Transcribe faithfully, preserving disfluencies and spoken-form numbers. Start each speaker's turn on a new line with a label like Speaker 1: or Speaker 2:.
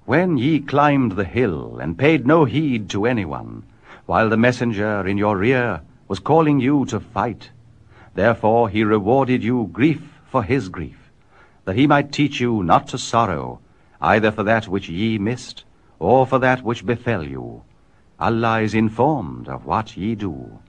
Speaker 1: When ye climbed the hill, and paid no heed to anyone, while the messenger in your rear was calling you to fight, therefore he rewarded you grief for his grief, that he might teach you not to sorrow, either for that which ye missed, or for that which befell you. Allah is informed of what ye do.